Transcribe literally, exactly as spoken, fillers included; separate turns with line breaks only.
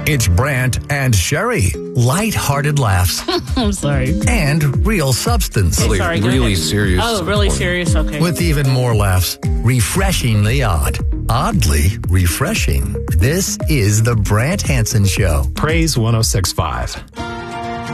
It's Brant and Sherry. Light-hearted laughs.
I'm sorry.
And real substance.
Really, sorry,
really
ahead.
serious.
Oh, really
support.
serious? Okay.
With even more laughs. Refreshingly odd. Oddly refreshing. This is the Brant Hansen Show.
Praise one oh six point five.